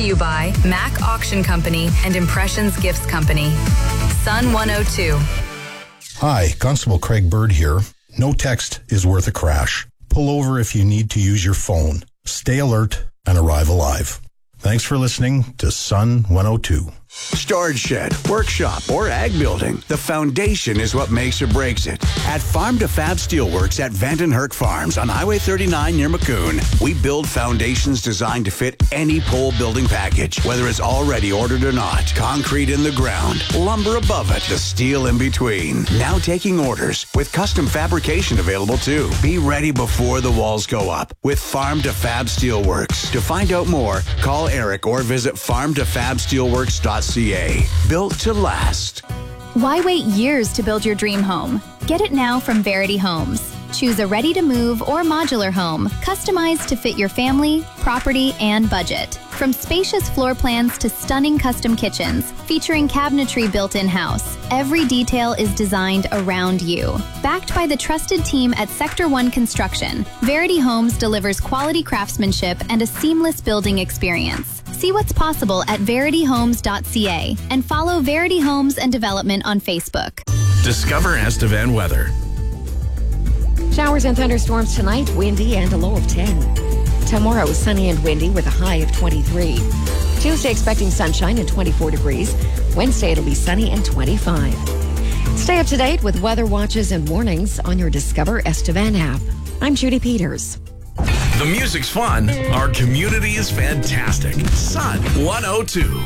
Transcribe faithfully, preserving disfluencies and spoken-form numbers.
you by Mac Auction Company and Impressions Gifts Company. Sun one oh two. Hi, Constable Craig Bird here. No text is worth a crash. Pull over if you need to use your phone. Stay alert and arrive alive. Thanks for listening to Sun one oh two. Storage shed, workshop, or ag building, the foundation is what makes or breaks it. At Farm to Fab Steelworks at Vandenherk Farms on Highway thirty-nine near Maccoon, we build foundations designed to fit any pole building package, whether it's already ordered or not. Concrete in the ground, lumber above it, the steel in between. Now taking orders with custom fabrication available too. Be ready before the walls go up with Farm to Fab Steelworks. To find out more, call Eric or visit farm to fab steelworks dot c a. Built to last. Why wait years to build your dream home? Get it now from Verity Homes. Choose a ready-to-move or modular home, customized to fit your family, property, and budget. From spacious floor plans to stunning custom kitchens, featuring cabinetry built in-house, every detail is designed around you. Backed by the trusted team at Sector one Construction, Verity Homes delivers quality craftsmanship and a seamless building experience. See what's possible at verity homes dot c a and follow Verity Homes and Development on Facebook. Discover Estevan weather. Showers and thunderstorms tonight, windy and a low of ten. Tomorrow, sunny and windy with a high of twenty-three. Tuesday, expecting sunshine and twenty-four degrees. Wednesday, it'll be sunny and twenty-five. Stay up to date with weather watches and warnings on your Discover Estevan app. I'm Judy Peters. The music's fun. Our community is fantastic. Sun one oh two.